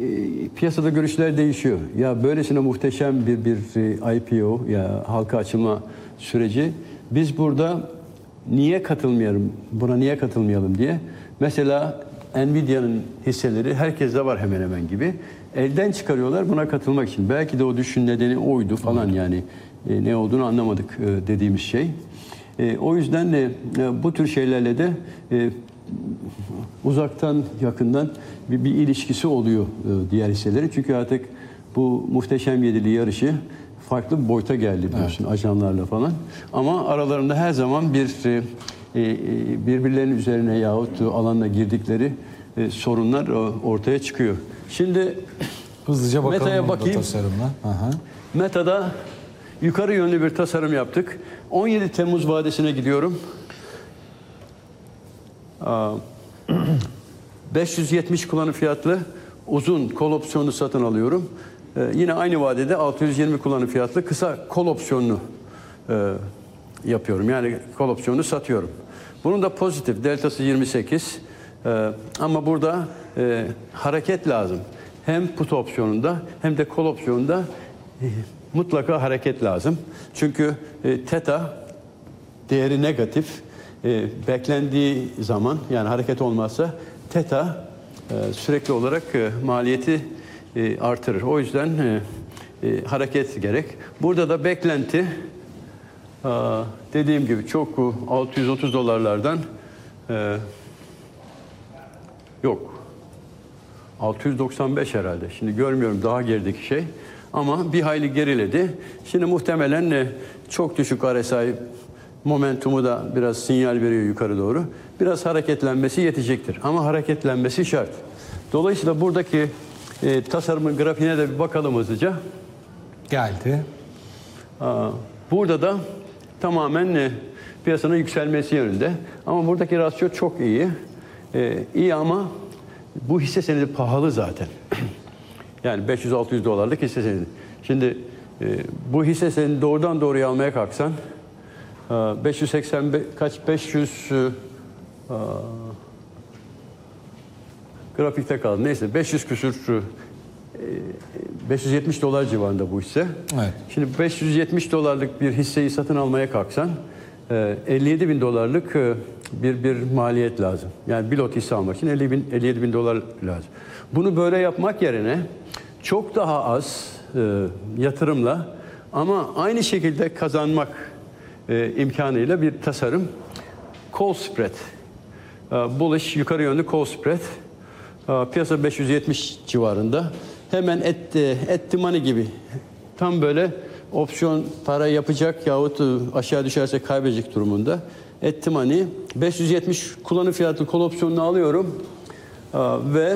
piyasada görüşler değişiyor. Ya böylesine muhteşem bir IPO ya halka açılma süreci, biz burada buna niye katılmayalım diye. Mesela Nvidia'nın hisseleri herkeste var hemen hemen gibi. Elden çıkarıyorlar buna katılmak için. Belki de o düşün nedeni oydu falan yani. Ne olduğunu anlamadık dediğimiz şey. O yüzden de bu tür şeylerle de uzaktan yakından bir ilişkisi oluyor diğer hisseleri. Çünkü artık bu muhteşem yedili yarışı farklı bir boyuta geldi biliyorsun, evet, ajanlarla falan. Ama aralarında her zaman birbirlerinin üzerine yahut alanla girdikleri sorunlar ortaya çıkıyor. Şimdi hızlıca bakalım Meta'ya bakayım. Tasarımla. Aha. Meta'da yukarı yönlü bir tasarım yaptık. 17 Temmuz vadesine gidiyorum. 570 kullanım fiyatlı uzun kol opsiyonlu satın alıyorum. Yine aynı vadede 620 kullanım fiyatlı kısa kol opsiyonlu yapıyorum. Yani kol opsiyonunu satıyorum. Bunun da pozitif deltası 28. Ama burada hareket lazım. Hem put opsiyonunda hem de kol opsiyonunda mutlaka hareket lazım. Çünkü teta değeri negatif. Beklendiği zaman yani hareket olmazsa teta sürekli olarak maliyeti artırır. O yüzden hareket gerek. Burada da beklenti dediğim gibi çok 630 dolarlardan yok 695 herhalde. Şimdi görmüyorum daha gerideki şey. Ama bir hayli geriledi. Şimdi muhtemelen çok düşük RSI momentumu da biraz sinyal veriyor yukarı doğru. Biraz hareketlenmesi yetecektir. Ama hareketlenmesi şart. Dolayısıyla buradaki tasarımın grafiğine de bir bakalım hızlıca. Geldi. Burada da tamamen piyasanın yükselmesi yönünde. Ama buradaki rasyo çok iyi. İyi ama bu hisse senedi pahalı zaten. Yani 500-600 dolarlık hisse senedi. Şimdi bu hisse senedi doğrudan doğruya almaya kalksan 500 grafikte kaldı. Neyse 500 küsür 570 dolar civarında bu hisse. Evet. Şimdi 570 dolarlık bir hisseyi satın almaya kalksan 57 bin dolarlık bir maliyet lazım. Yani bir lot hisse almak için 57 bin dolar lazım. Bunu böyle yapmak yerine çok daha az yatırımla ama aynı şekilde kazanmak imkanıyla bir tasarım. Call spread. Bullish yukarı yönlü call spread. Piyasa 570 civarında. Hemen at the money gibi. Tam böyle opsiyon para yapacak yahut aşağı düşerse kaybedecek durumunda. At the money. 570 kullanım fiyatlı call opsiyonunu alıyorum. Ve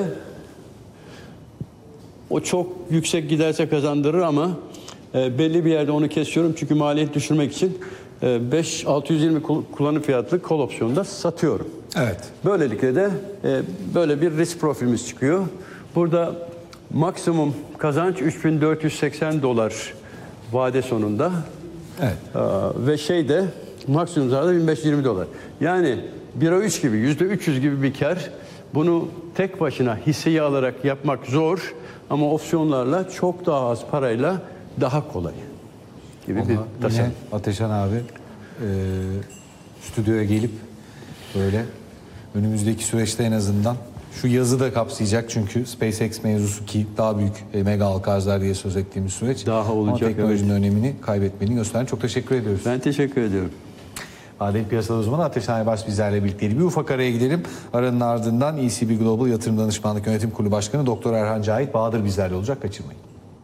o çok yüksek giderse kazandırır ama belli bir yerde onu kesiyorum. Çünkü maliyet düşürmek için 620 kullanım fiyatlı call opsiyonunda satıyorum. Evet. Böylelikle de böyle bir risk profilimiz çıkıyor. Burada maksimum kazanç 3480 dolar vade sonunda. Evet. Ve maksimum zarar da 1520 dolar. Yani 1'e 3 gibi, %300 gibi bir kar. Bunu tek başına hisseyi alarak yapmak zor ama opsiyonlarla çok daha az parayla daha kolay gibi bir tasarım. Ateşan abi stüdyoya gelip böyle önümüzdeki süreçte en azından şu yazı da kapsayacak çünkü SpaceX mevzusu ki daha büyük mega halka arzlar diye söz ettiğimiz süreç. Daha olacak. Ama teknolojinin önemini kaybetmediğini gösteren. Çok teşekkür ediyoruz. Ben teşekkür ediyorum. Adem Piyasada uzmanı Ateşan Aybars bizlerle birlikteydi. Bir ufak araya gidelim. Aranın ardından ECB Global Yatırım Danışmanlık Yönetim Kurulu Başkanı Dr. Erhan Cahit Bahadır bizlerle olacak. Kaçırmayın.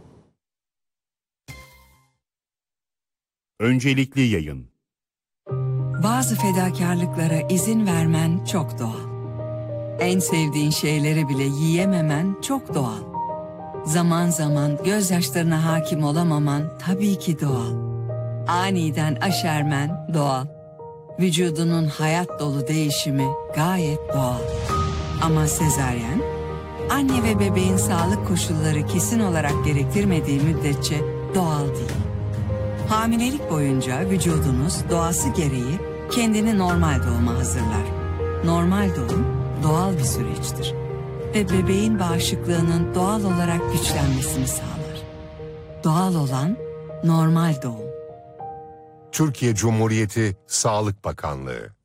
Öncelikli yayın. Bazı fedakarlıklara izin vermen çok doğal. En sevdiğin şeyleri bile yiyememen çok doğal. Zaman zaman gözyaşlarına hakim olamaman tabii ki doğal. Aniden aşermen doğal. Vücudunun hayat dolu değişimi gayet doğal. Ama sezaryen, anne ve bebeğin sağlık koşulları kesin olarak gerektirmediği müddetçe doğal değil. Hamilelik boyunca vücudunuz doğası gereği kendini normal doğuma hazırlar. Normal doğum doğal bir süreçtir. ve bebeğin bağışıklığının doğal olarak güçlenmesini sağlar. Doğal olan normal doğum. Türkiye Cumhuriyeti Sağlık Bakanlığı.